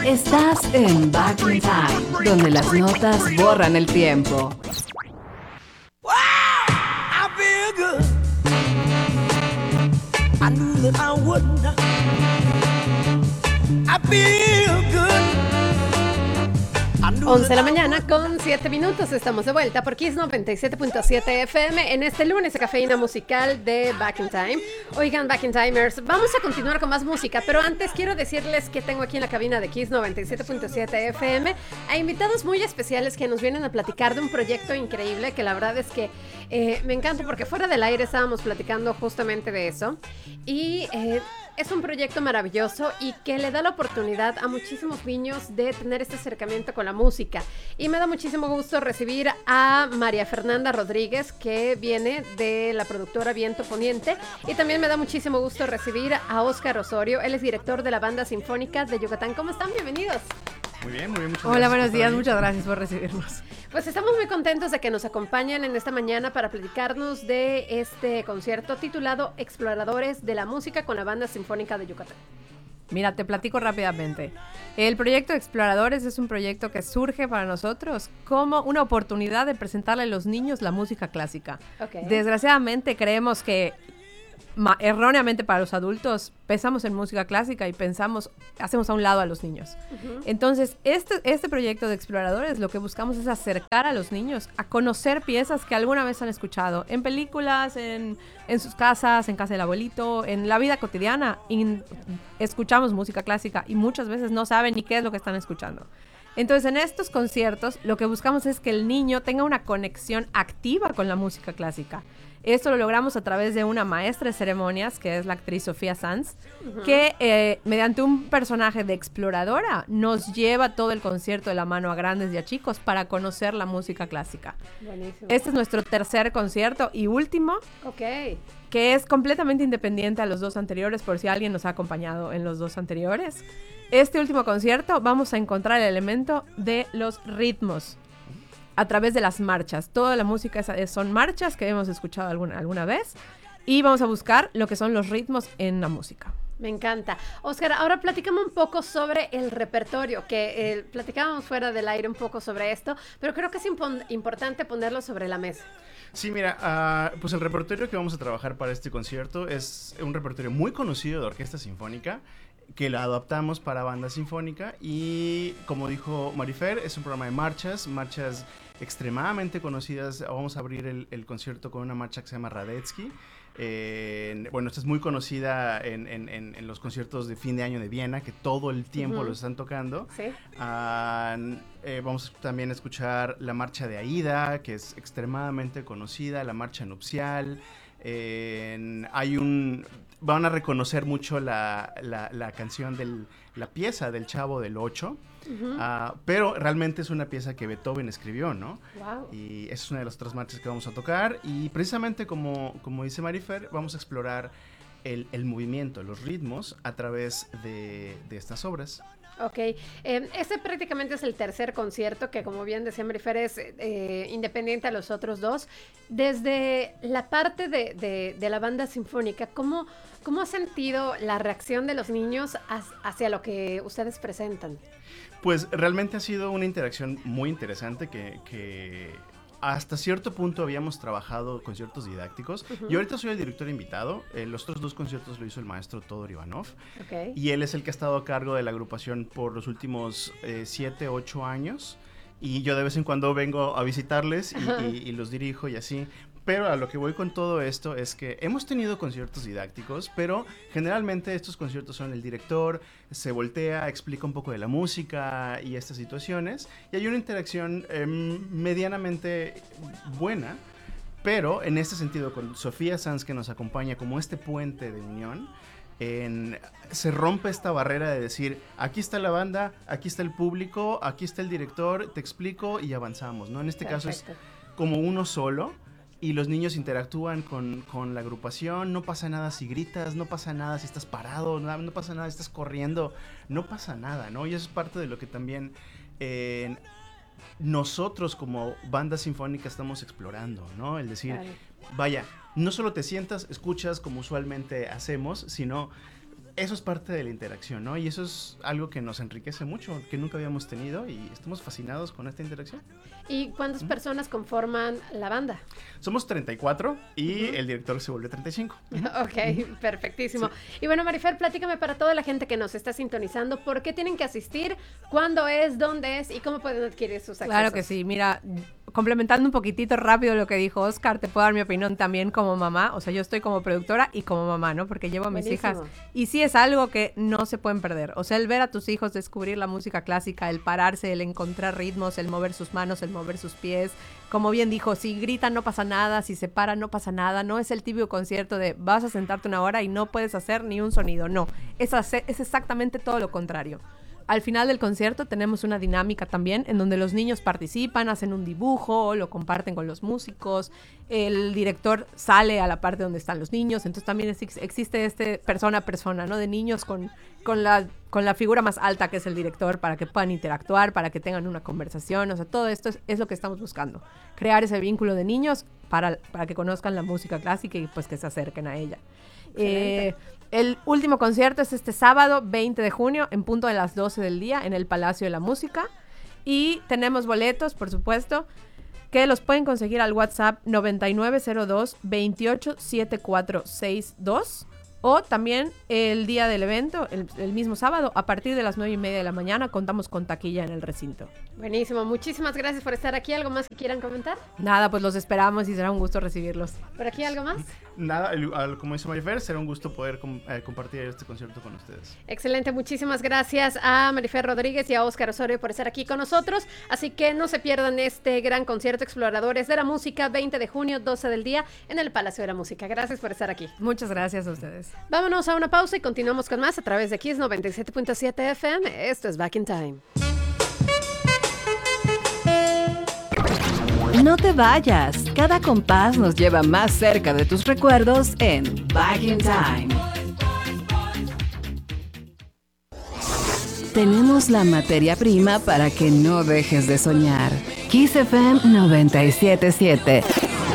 Estás en Back in Time, donde las notas borran el tiempo. Wow, I feel good. I knew that I wouldn't. I feel good. 11 de la mañana con 7 minutos, estamos de vuelta por Kiss 97.7 FM en este lunes de cafeína musical de Back in Time. Oigan, Back in Timers, vamos a continuar con más música, pero antes quiero decirles que tengo aquí en la cabina de Kiss 97.7 FM a invitados muy especiales que nos vienen a platicar de un proyecto increíble que la verdad es que me encanta porque fuera del aire estábamos platicando justamente de eso y es un proyecto maravilloso y que le da la oportunidad a muchísimos niños de tener este acercamiento con la música. Y me da muchísimo gusto recibir a María Fernanda Rodríguez, que viene de la productora Viento Poniente. Y también me da muchísimo gusto recibir a Óscar Osorio. Él es director de la Banda Sinfónica de Yucatán. ¿Cómo están? Bienvenidos. Muy bien, muchas gracias. Hola, buenos días, muchas gracias por recibirnos. Pues estamos muy contentos de que nos acompañen en esta mañana para platicarnos de este concierto titulado Exploradores de la Música con la Banda Sinfónica de Yucatán. Mira, te platico rápidamente. El proyecto Exploradores es un proyecto que surge para nosotros como una oportunidad de presentarle a los niños la música clásica. Okay. Desgraciadamente creemos que erróneamente para los adultos pensamos en música clásica y hacemos a un lado a los niños. Entonces, este proyecto de Exploradores lo que buscamos es acercar a los niños a conocer piezas que alguna vez han escuchado en películas, en sus casas, en casa del abuelito, en la vida cotidiana. Y escuchamos música clásica y muchas veces no saben ni qué es lo que están escuchando. Entonces, en estos conciertos, lo que buscamos es que el niño tenga una conexión activa con la música clásica. Esto lo logramos a través de una maestra de ceremonias, que es la actriz Sofía Sanz, que mediante un personaje de exploradora nos lleva todo el concierto de la mano a grandes y a chicos para conocer la música clásica. Buenísimo. Este es nuestro tercer concierto y último, que es completamente independiente a los dos anteriores, por si alguien nos ha acompañado en los dos anteriores. Este último concierto vamos a encontrar el elemento de los ritmos a través de las marchas. Toda la música son marchas que hemos escuchado alguna vez y vamos a buscar lo que son los ritmos en la música. Me encanta. Óscar, ahora platícame un poco sobre el repertorio, que platicábamos fuera del aire un poco sobre esto, pero creo que es importante ponerlo sobre la mesa. Sí, mira, pues el repertorio que vamos a trabajar para este concierto es un repertorio muy conocido de orquesta sinfónica, que lo adaptamos para banda sinfónica y, como dijo Marifer, es un programa de marchas extremadamente conocidas. Vamos a abrir el concierto con una marcha que se llama Radetzky. Bueno, esta es muy conocida en los conciertos de fin de año de Viena, que todo el tiempo lo están tocando. ¿Sí? Vamos también a escuchar la marcha de Aida, que es extremadamente conocida, la marcha nupcial. Van a reconocer mucho la canción la pieza del Chavo del Ocho, pero realmente es una pieza que Beethoven escribió, ¿no? Wow. Y esa es una de las otras marchas que vamos a tocar y precisamente como dice Marifer, vamos a explorar el movimiento, los ritmos a través de estas obras. Ok, este prácticamente es el tercer concierto que, como bien decía Marifer, es independiente a los otros dos. Desde la parte de la banda sinfónica, ¿cómo ha sentido la reacción de los niños hacia lo que ustedes presentan? Pues realmente ha sido una interacción muy interesante que hasta cierto punto habíamos trabajado conciertos didácticos. Yo ahorita soy el director invitado. Los otros dos conciertos lo hizo el maestro Todor Ivanov. Okay. Y él es el que ha estado a cargo de la agrupación por los últimos 7, 8 años. Y yo de vez en cuando vengo a visitarles y los dirijo y así. Pero a lo que voy con todo esto es que hemos tenido conciertos didácticos, pero generalmente estos conciertos son el director, se voltea, explica un poco de la música y estas situaciones, y hay una interacción medianamente buena, pero en este sentido con Sofía Sanz, que nos acompaña como este puente de unión, se rompe esta barrera de decir, aquí está la banda, aquí está el público, aquí está el director, te explico y avanzamos, ¿no? En este caso es como uno solo. Y los niños interactúan con la agrupación, no pasa nada si gritas, no pasa nada si estás parado, no pasa nada si estás corriendo, no pasa nada, ¿no? Y eso es parte de lo que también nosotros como banda sinfónica estamos explorando, ¿no? El decir, vaya, no solo te sientas, escuchas como usualmente hacemos, sino eso es parte de la interacción, ¿no? Y eso es algo que nos enriquece mucho, que nunca habíamos tenido y estamos fascinados con esta interacción. ¿Y cuántas personas conforman la banda? Somos 34 y el director se vuelve 35. Ok, perfectísimo. Sí. Y bueno, Marifer, platícame para toda la gente que nos está sintonizando, ¿por qué tienen que asistir? ¿Cuándo es? ¿Dónde es? ¿Y cómo pueden adquirir sus accesos? Claro que sí, mira, complementando un poquitito rápido lo que dijo Oscar, te puedo dar mi opinión también como mamá, o sea, yo estoy como productora y como mamá, ¿no? Porque llevo a mis hijas y sí es algo que no se pueden perder, o sea, el ver a tus hijos descubrir la música clásica, el pararse, el encontrar ritmos, el mover sus manos, el mover sus pies, como bien dijo, si gritan no pasa nada, si se paran no pasa nada, no es el tibio concierto de vas a sentarte una hora y no puedes hacer ni un sonido, no, es exactamente todo lo contrario. Al final del concierto tenemos una dinámica también en donde los niños participan, hacen un dibujo, lo comparten con los músicos, el director sale a la parte donde están los niños, entonces también existe persona a persona, ¿no? De niños con la figura más alta que es el director para que puedan interactuar, para que tengan una conversación, o sea, todo esto es lo que estamos buscando, crear ese vínculo de niños para que conozcan la música clásica y pues que se acerquen a ella. El último concierto es este sábado 20 de junio en punto de las 12 del día en el Palacio de la Música y tenemos boletos, por supuesto, que los pueden conseguir al WhatsApp 9902-287462 o también el día del evento, el mismo sábado, a partir de las 9:30 de la mañana, contamos con taquilla en el recinto. Buenísimo, muchísimas gracias por estar aquí. ¿Algo más que quieran comentar? Nada, pues los esperamos y será un gusto recibirlos. ¿Por aquí algo más? Nada, como dice Marifer, será un gusto poder compartir este concierto con ustedes. Excelente, muchísimas gracias a Marifer Rodríguez y a Óscar Osorio por estar aquí con nosotros, así que no se pierdan este gran concierto Exploradores de la Música, 20 de junio, 12 del día, en el Palacio de la Música. Gracias por estar aquí. Muchas gracias a ustedes. Vámonos a una pausa y continuamos con más a través de Kiss 97.7 FM. Esto es Back in Time. No te vayas. Cada compás nos lleva más cerca de tus recuerdos en Back in Time. Tenemos la materia prima para que no dejes de soñar. Kiss FM 97.7.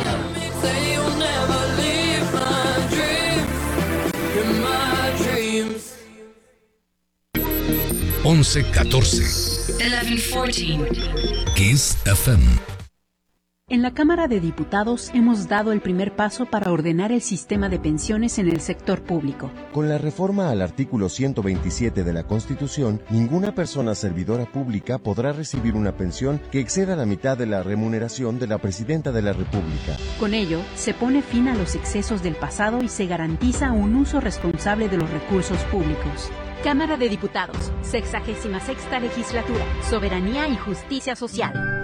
11-14. 11-14. Kiss FM. En la Cámara de Diputados hemos dado el primer paso para ordenar el sistema de pensiones en el sector público. Con la reforma al artículo 127 de la Constitución, ninguna persona servidora pública podrá recibir una pensión que exceda la mitad de la remuneración de la Presidenta de la República. Con ello, se pone fin a los excesos del pasado y se garantiza un uso responsable de los recursos públicos. Cámara de Diputados, 66ª Legislatura, Soberanía y Justicia Social.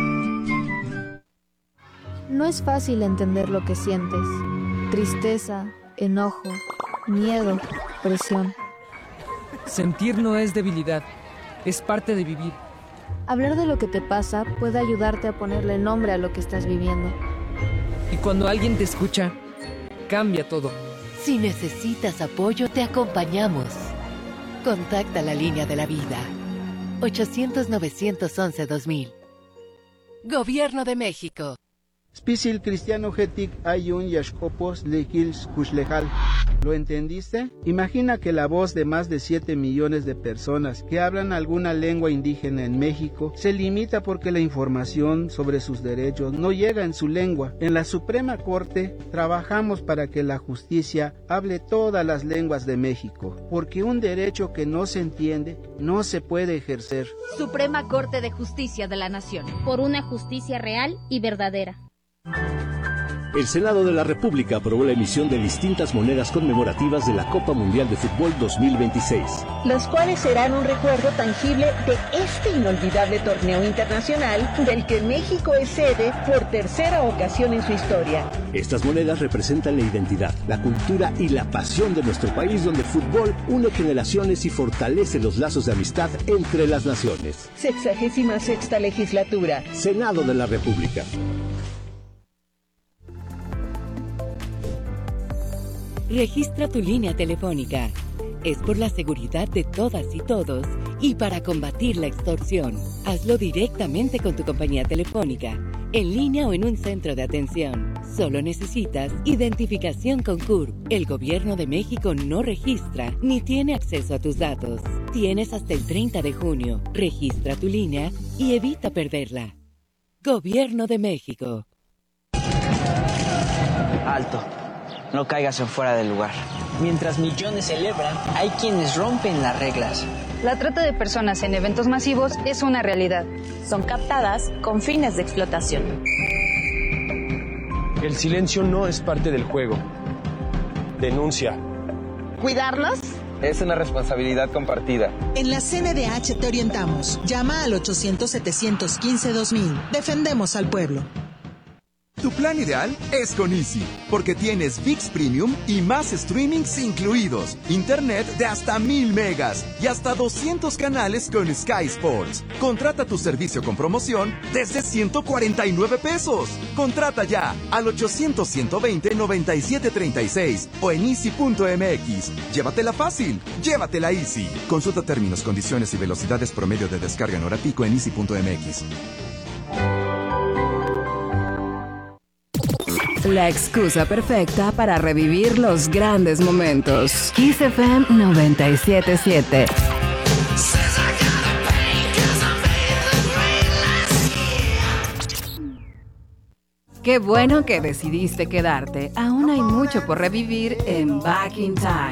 No es fácil entender lo que sientes. Tristeza, enojo, miedo, presión. Sentir no es debilidad, es parte de vivir. Hablar de lo que te pasa puede ayudarte a ponerle nombre a lo que estás viviendo. Y cuando alguien te escucha, cambia todo. Si necesitas apoyo, te acompañamos. Contacta la línea de la vida. 800-911-2000. Gobierno de México. Spisil cristiano getic ayun yashkopos lehils kushlehal. ¿Lo entendiste? Imagina que la voz de más de 7 millones de personas que hablan alguna lengua indígena en México se limita porque la información sobre sus derechos no llega en su lengua. En la Suprema Corte trabajamos para que la justicia hable todas las lenguas de México, porque un derecho que no se entiende no se puede ejercer. Suprema Corte de Justicia de la Nación. Por una justicia real y verdadera. El Senado de la República aprobó la emisión de distintas monedas conmemorativas de la Copa Mundial de Fútbol 2026. Las cuales serán un recuerdo tangible de este inolvidable torneo internacional del que México es sede por tercera ocasión en su historia. Estas monedas representan la identidad, la cultura y la pasión de nuestro país, donde el fútbol une generaciones y fortalece los lazos de amistad entre las naciones. 66ª Legislatura. Senado de la República. Registra tu línea telefónica Es por la seguridad de todas y todos y para combatir la extorsión. Hazlo directamente con tu compañía telefónica, en línea o en un centro de atención. Solo necesitas identificación con CURP. El Gobierno de México no registra ni tiene acceso a tus datos. Tienes hasta el 30 de junio. Registra tu línea y evita perderla. Gobierno de México. Alto. No caigas en fuera del lugar. Mientras millones celebran, hay quienes rompen las reglas. La trata de personas en eventos masivos es una realidad. Son captadas con fines de explotación. El silencio no es parte del juego. Denuncia. ¿Cuidarlos? Es una responsabilidad compartida. En la CNDH te orientamos. Llama al 800-715-2000. Defendemos al pueblo. Tu plan ideal es con Easy, porque tienes ViX Premium y más streamings incluidos, internet de hasta 1000 megas y hasta 200 canales con Sky Sports. Contrata tu servicio con promoción desde 149 pesos. Contrata ya al 800-120-9736 o en easy.mx. Llévatela fácil, llévatela Easy. Consulta términos, condiciones y velocidades promedio de descarga en hora pico en easy.mx. La excusa perfecta para revivir los grandes momentos. Kiss FM 97.7. Qué bueno que decidiste quedarte. Aún hay mucho por revivir en Back in Time.